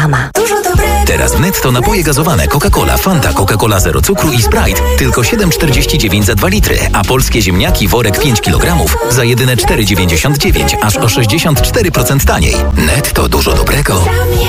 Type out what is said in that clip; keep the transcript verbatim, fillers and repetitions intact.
sama. Dużo dobrego. Teraz w Netto napoje gazowane Coca-Cola, Fanta, Coca-Cola Zero Cukru i Sprite tylko siedem czterdzieści dziewięć za dwa litry, a polskie ziemniaki worek pięć kilogramów za jedyne cztery dziewięćdziesiąt dziewięć, aż o sześćdziesiąt cztery procent taniej. Netto, dużo dobrego.